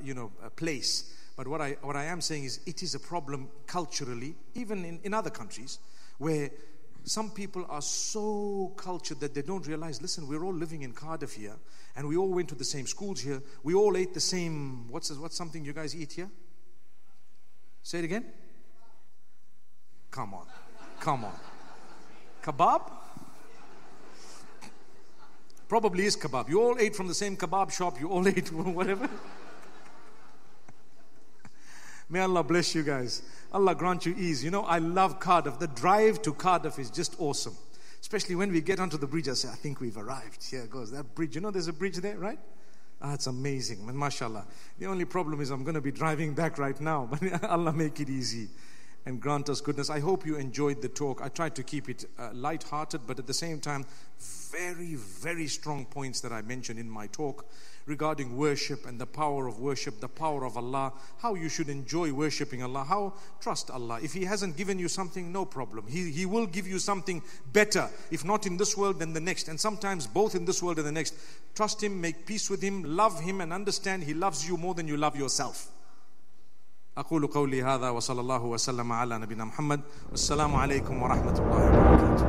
place. But what I am saying is, it is a problem culturally, even in other countries, where some people are so cultured that they don't realize, listen, we're all living in Cardiff here, and we all went to the same schools here. We all ate the same, what's something you guys eat here? Say it again. Come on. Kebab? Probably is kebab. You all ate from the same kebab shop. You all ate whatever. May Allah bless you guys. Allah grant you ease. I love Cardiff. The drive to Cardiff is just awesome. Especially when we get onto the bridge, I say, I think we've arrived. Here goes that bridge. There's a bridge there, right? It's amazing. And mashallah. The only problem is I'm going to be driving back right now. But Allah make it easy and grant us goodness. I hope you enjoyed the talk. I tried to keep it light-hearted, but at the same time, very, very strong points that I mentioned in my talk regarding worship and the power of worship, the power of Allah, how you should enjoy worshipping Allah, how trust Allah. If He hasn't given you something, no problem. He will give you something better, if not in this world, then the next, and sometimes both in this world and the next. Trust Him, make peace with Him, love Him, and understand He loves you more than you love yourself. أقول قولي هذا وصلى الله وسلم على نبينا محمد والسلام عليكم ورحمة الله وبركاته.